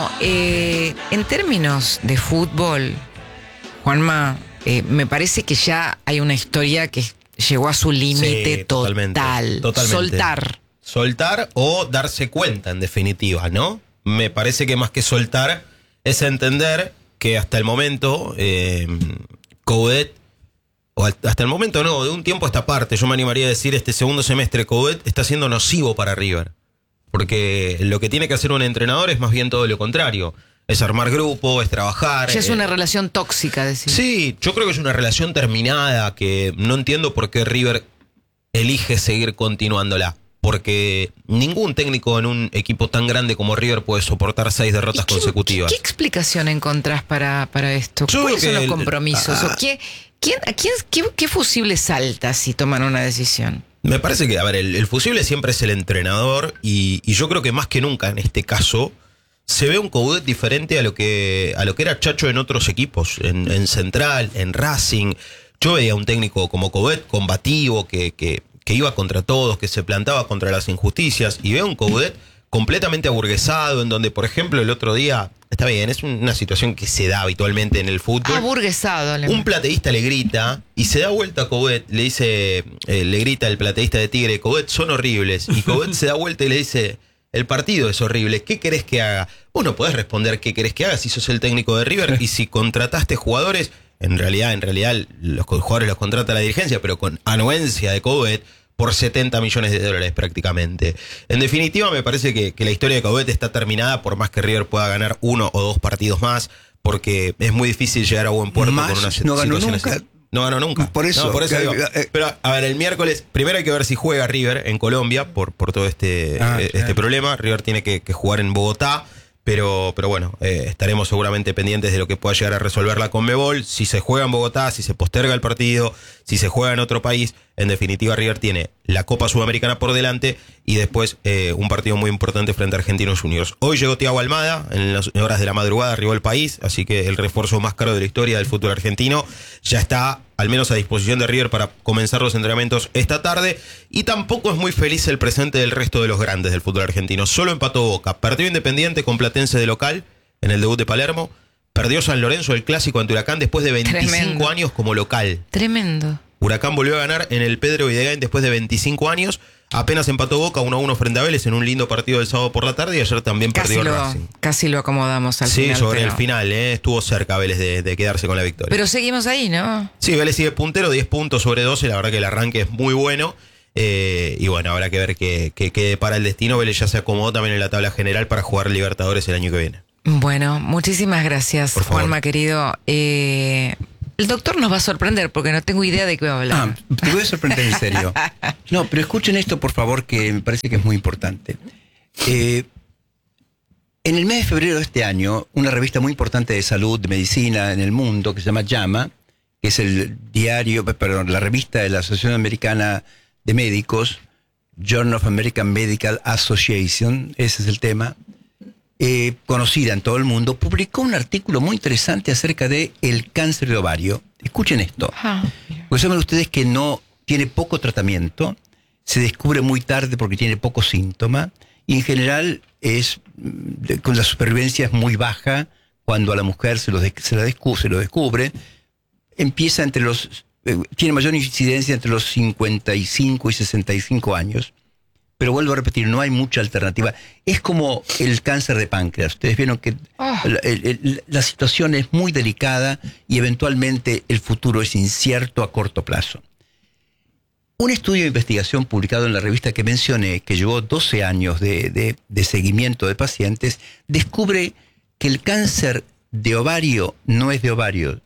en términos de fútbol, Juanma, me parece que ya hay una historia que llegó a su límite total. Totalmente. Soltar o darse cuenta, en definitiva, ¿no? Me parece que más que soltar es entender que hasta el momento Coudet, o hasta el momento no, de un tiempo a esta parte, yo me animaría a decir este segundo semestre, Coudet está siendo nocivo para River. Porque lo que tiene que hacer un entrenador es más bien todo lo contrario. Es armar grupo, es trabajar. Ya es una relación tóxica, decir. Sí, yo creo que es una relación terminada que no entiendo por qué River elige seguir continuándola. Porque ningún técnico en un equipo tan grande como River puede soportar 6 derrotas consecutivas. ¿Qué explicación encontrás para esto? ¿Cuáles son los compromisos? ¿Qué fusible salta si toman una decisión? Me parece que, a ver, el fusible siempre es el entrenador y yo creo que más que nunca en este caso se ve un Coudet diferente a lo que era Chacho en otros equipos, en Central, en Racing. Yo veía un técnico como Coudet, combativo, que iba contra todos, que se plantaba contra las injusticias, y veo un Coudet completamente aburguesado, en donde, por ejemplo, el otro día, está bien, es una situación que se da habitualmente en el fútbol. Aburguesado. Un plateísta le grita y se da vuelta a Coudet, le grita el plateísta de Tigre, Coudet, son horribles, y Coudet se da vuelta y le dice, el partido es horrible, ¿qué querés que haga? Vos no podés responder qué querés que haga si sos el técnico de River y si contrataste jugadores, en realidad los jugadores los contrata la dirigencia, pero con anuencia de Coudet, por 70 millones de dólares prácticamente. En definitiva, me parece que la historia de Coudet está terminada, por más que River pueda ganar 1 o 2 partidos más, porque es muy difícil llegar a buen puerto con una situación así. No ganó nunca. Por eso digo. Pero, a ver, el miércoles, primero hay que ver si juega River en Colombia, por todo este problema. River tiene que jugar en Bogotá. Pero bueno, estaremos seguramente pendientes de lo que pueda llegar a resolver la Conmebol. Si se juega en Bogotá, si se posterga el partido, si se juega en otro país, en definitiva River tiene la Copa Sudamericana por delante y después un partido muy importante frente a Argentinos Juniors. Hoy llegó Thiago Almada, en las horas de la madrugada arribó al país, así que el refuerzo más caro de la historia del fútbol argentino ya está al menos a disposición de River para comenzar los entrenamientos esta tarde, y tampoco es muy feliz el presente del resto de los grandes del fútbol argentino. Solo empató Boca, perdió Independiente con Platense de local en el debut de Palermo, perdió San Lorenzo el clásico ante Huracán después de 25 años como local. Tremendo. Huracán volvió a ganar en el Pedro Videgain después de 25 años. Apenas empató Boca 1-1 frente a Vélez en un lindo partido del sábado por la tarde, y ayer también perdió Racing. Casi lo acomodamos al final. Sí, sobre el final, estuvo cerca Vélez de quedarse con la victoria. Pero seguimos ahí, ¿no? Sí, Vélez sigue puntero, 10 puntos sobre 12, la verdad que el arranque es muy bueno. Y bueno, habrá que ver qué depara el destino. Vélez ya se acomodó también en la tabla general para jugar Libertadores el año que viene. Bueno, muchísimas gracias, Juanma, querido. El doctor nos va a sorprender porque no tengo idea de qué va a hablar. Te voy a sorprender en serio. No, pero escuchen esto, por favor, que me parece que es muy importante. En el mes de febrero de este año, una revista muy importante de salud, de medicina en el mundo, que se llama JAMA, que es la revista de la Asociación Americana de Médicos, Journal of American Medical Association, ese es el tema, conocida en todo el mundo, publicó un artículo muy interesante acerca de el cáncer de ovario. Escuchen esto. Pues saben ustedes que no tiene poco tratamiento, se descubre muy tarde porque tiene poco síntoma, y en general con la supervivencia es muy baja cuando a la mujer se lo descubre. Empieza tiene mayor incidencia entre los 55 y 65 años. Pero vuelvo a repetir, no hay mucha alternativa. Es como el cáncer de páncreas. Ustedes vieron que la situación es muy delicada y eventualmente el futuro es incierto a corto plazo. Un estudio de investigación publicado en la revista que mencioné, que llevó 12 años de seguimiento de pacientes, descubre que el cáncer de ovario no es de ovario.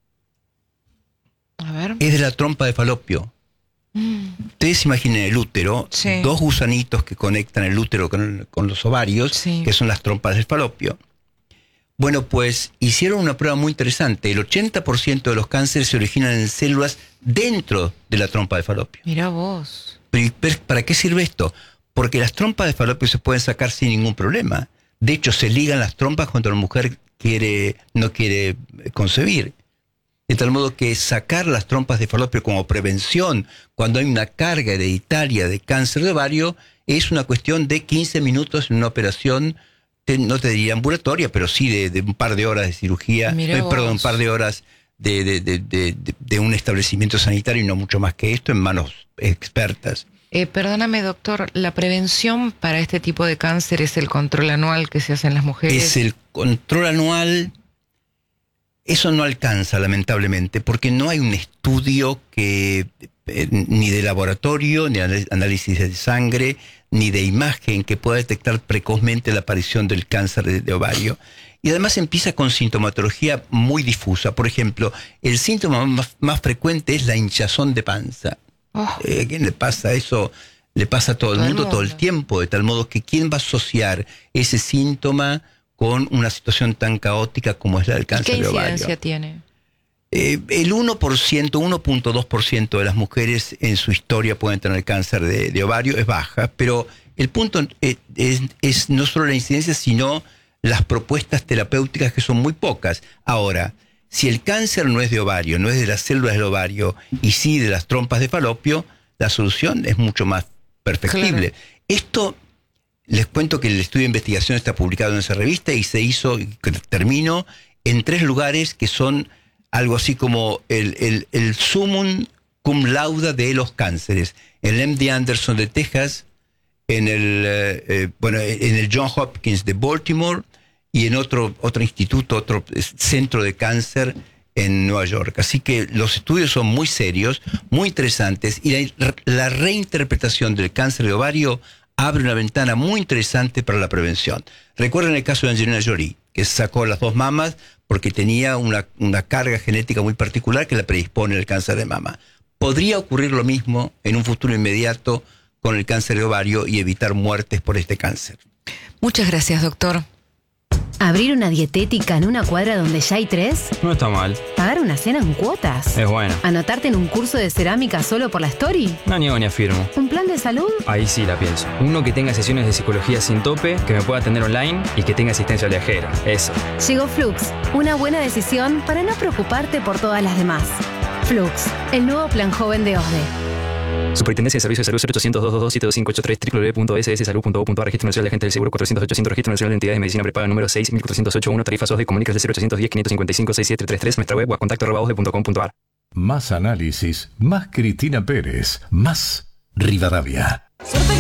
A ver. Es de la trompa de falopio. Ustedes imaginen el útero, sí. 2 gusanitos que conectan el útero con los ovarios, sí, que son las trompas del falopio. Bueno, pues hicieron una prueba muy interesante. El 80% de los cánceres se originan en células dentro de la trompa de falopio. Mirá vos. Pero ¿para qué sirve esto? Porque las trompas de falopio se pueden sacar sin ningún problema. De hecho, se ligan las trompas cuando la mujer no quiere concebir. De tal modo que sacar las trompas de falopio como prevención cuando hay una carga hereditaria de cáncer de ovario es una cuestión de 15 minutos en una operación no te diría ambulatoria, pero sí de un par de horas de cirugía, un par de horas de un establecimiento sanitario y no mucho más que esto, en manos expertas. Perdóname, doctor, ¿la prevención para este tipo de cáncer es el control anual que se hace en las mujeres? Es el control anual. Eso no alcanza, lamentablemente, porque no hay un estudio que ni de laboratorio, ni análisis de sangre, ni de imagen que pueda detectar precozmente la aparición del cáncer de ovario. Y además empieza con sintomatología muy difusa. Por ejemplo, el síntoma más frecuente es la hinchazón de panza. ¿A quién le pasa eso? Le pasa a todo el mundo todo el tiempo, de tal modo que ¿quién va a asociar ese síntoma con una situación tan caótica como es la del cáncer de ovario? ¿Qué incidencia tiene? El 1.2% de las mujeres en su historia pueden tener cáncer de ovario, es baja, pero el punto es no solo la incidencia, sino las propuestas terapéuticas, que son muy pocas. Ahora, si el cáncer no es de ovario, no es de las células del ovario, y sí de las trompas de falopio, la solución es mucho más perfectible. Claro. Esto, les cuento que el estudio de investigación está publicado en esa revista y se hizo, terminó, en 3 lugares que son algo así como el sumum cum laude de los cánceres. En el MD Anderson de Texas, en el Johns Hopkins de Baltimore y en otro instituto, otro centro de cáncer en Nueva York. Así que los estudios son muy serios, muy interesantes, y la reinterpretación del cáncer de ovario abre una ventana muy interesante para la prevención. Recuerden el caso de Angelina Jolie, que sacó las 2 mamas porque tenía una carga genética muy particular que la predispone al cáncer de mama. Podría ocurrir lo mismo en un futuro inmediato con el cáncer de ovario y evitar muertes por este cáncer. Muchas gracias, doctor. ¿Abrir una dietética en una cuadra donde ya hay 3? No está mal. ¿Pagar una cena en cuotas? Es bueno. ¿Anotarte en un curso de cerámica solo por la story? No niego ni afirmo. ¿Un plan de salud? Ahí sí la pienso. Uno que tenga sesiones de psicología sin tope, que me pueda atender online y que tenga asistencia viajera. Eso. Llegó Flux, una buena decisión para no preocuparte por todas las demás. Flux, el nuevo plan joven de OSDE. Superintendencia de Servicios de Salud 0800-222-7583 www.sssalud.gov.ar. Registro Nacional de Agentes del Seguro 400-800. Registro Nacional de Entidades de Medicina Prepaga número 6.408.1. Tarifas OSDE. Comunícase 0810-555-6733. Nuestra web o a contacto@osde.com.ar. Más análisis, más Cristina Pérez, más Rivadavia.